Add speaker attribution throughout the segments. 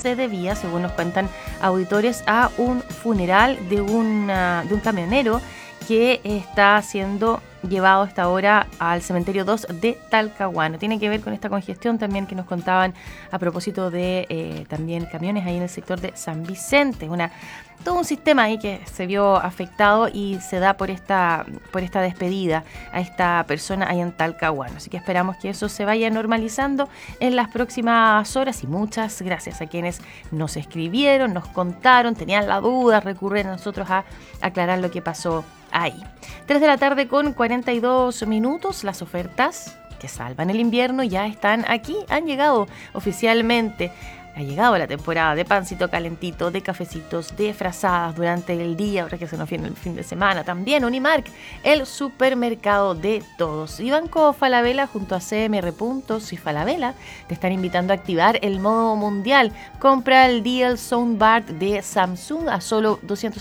Speaker 1: se debía, según nos cuentan auditores, a un funeral de un camionero que está siendo llevado a esta hora al cementerio 2 de Talcahuano. Tiene que ver con esta congestión también que nos contaban a propósito de también camiones ahí en el sector de San Vicente. Todo un sistema ahí que se vio afectado y se da por esta despedida a esta persona ahí en Talcahuano. Así que esperamos que eso se vaya normalizando en las próximas horas y muchas gracias a quienes nos escribieron, nos contaron, tenían la duda, recurren a nosotros a aclarar lo que pasó ahí. 3 de la tarde con 42 minutos, las ofertas que salvan el invierno ya están aquí, han llegado oficialmente. Ha llegado la temporada de pancito calentito, de cafecitos, de frazadas durante el día, ahora que se nos viene el fin de semana. También Unimark, el supermercado de todos. Y Banco Falabella junto a CMR Puntos y Falabella te están invitando a activar el modo mundial. Compra el Deal Soundbar de Samsung a solo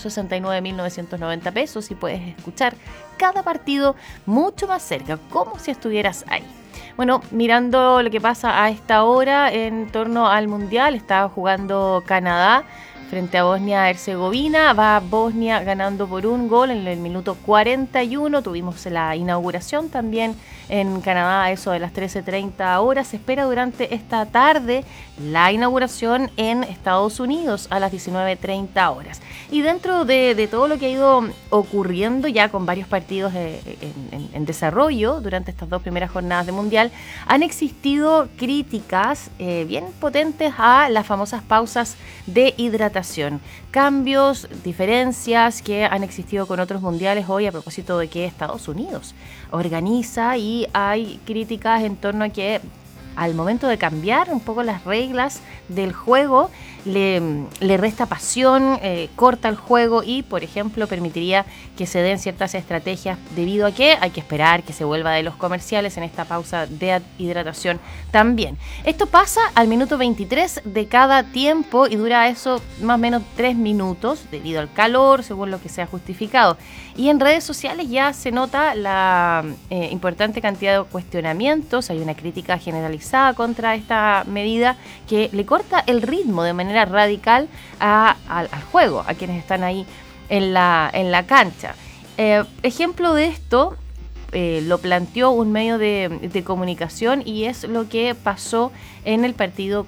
Speaker 1: 269.990 pesos y puedes escuchar cada partido mucho más cerca, como si estuvieras ahí. Bueno, mirando lo que pasa a esta hora en torno al Mundial, está jugando Canadá frente a Bosnia-Herzegovina. Va Bosnia ganando por 1 gol en el minuto 41. Tuvimos la inauguración también en Canadá a eso de las 13:30 horas. Se espera durante esta tarde la inauguración en Estados Unidos a las 19:30 horas. Y dentro de todo lo que ha ido ocurriendo ya con varios partidos en desarrollo durante estas 2 primeras jornadas de Mundial, han existido críticas bien potentes a las famosas pausas de hidratación. Cambios, diferencias que han existido con otros mundiales hoy a propósito de que Estados Unidos organiza, y hay críticas en torno a que al momento de cambiar un poco las reglas del juego, le resta pasión, corta el juego y, por ejemplo, permitiría que se den ciertas estrategias debido a que hay que esperar que se vuelva de los comerciales en esta pausa de hidratación también. Esto pasa al minuto 23 de cada tiempo y dura eso más o menos 3 minutos debido al calor, según lo que sea justificado. Y en redes sociales ya se nota la importante cantidad de cuestionamientos. Hay una crítica generalizada contra esta medida que le corta el ritmo de manera radical al juego, a quienes están ahí en la cancha. Ejemplo de esto lo planteó un medio de comunicación y es lo que pasó en el partido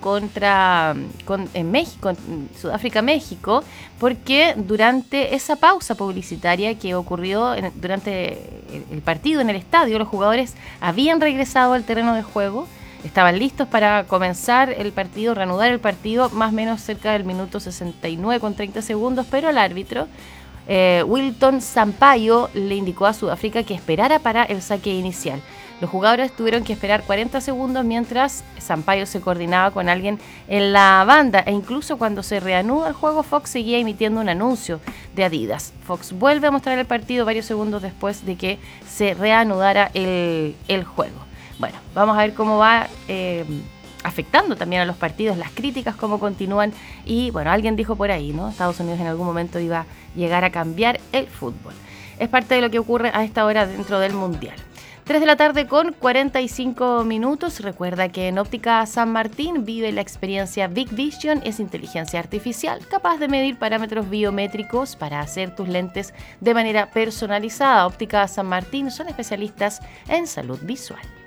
Speaker 1: en México, en Sudáfrica-México, porque durante esa pausa publicitaria que ocurrió durante el partido en el estadio, los jugadores habían regresado al terreno de juego. Estaban listos para comenzar el partido, reanudar el partido, más o menos cerca del minuto 69 con 30 segundos, pero el árbitro, Wilton Sampaio, le indicó a Sudáfrica que esperara para el saque inicial. Los jugadores tuvieron que esperar 40 segundos mientras Sampaio se coordinaba con alguien en la banda, e incluso cuando se reanuda el juego, Fox seguía emitiendo un anuncio de Adidas. Fox vuelve a mostrar el partido varios segundos después de que se reanudara el juego. Bueno, vamos a ver cómo va afectando también a los partidos, las críticas, cómo continúan. Y bueno, alguien dijo por ahí, ¿no? Estados Unidos en algún momento iba a llegar a cambiar el fútbol. Es parte de lo que ocurre a esta hora dentro del Mundial. 3 de la tarde con 45 minutos. Recuerda que en Óptica San Martín vive la experiencia Big Vision. Es inteligencia artificial capaz de medir parámetros biométricos para hacer tus lentes de manera personalizada. Óptica San Martín son especialistas en salud visual.